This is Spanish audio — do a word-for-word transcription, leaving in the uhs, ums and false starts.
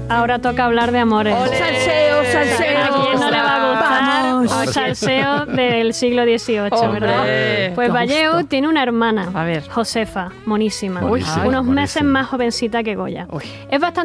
Ahora toca hablar de amores. ¡Olé! Salseo, salseo. ¿A quién no le va a gustar Vamos. un salseo del siglo dieciocho, Hombre, verdad? Pues qué Vallejo gusto. tiene una hermana, A ver. Josefa, monísima, Buenísima, unos buenísima. meses más jovencita que Goya. Uy. Es bastante